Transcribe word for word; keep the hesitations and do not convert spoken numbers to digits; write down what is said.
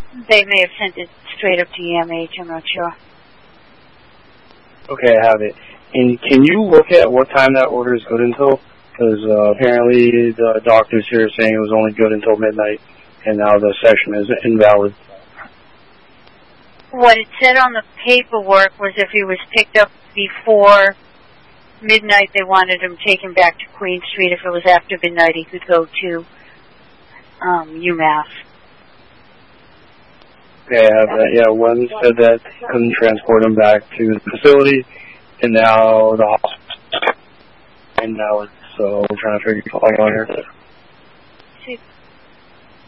They may have sent it straight up to E M H, I'm not sure. Okay, I have it. And can you look at what time that order is good until? Because uh, apparently the doctors here are saying it was only good until midnight, and now the session is invalid. What it said on the paperwork was if he was picked up before midnight, they wanted him taken back to Queen Street. If it was after midnight, he could go to um, UMass. Yeah, I have that. Yeah, one said that couldn't transport him back to the facility, and now the hospital is invalid. So we're trying to figure out here.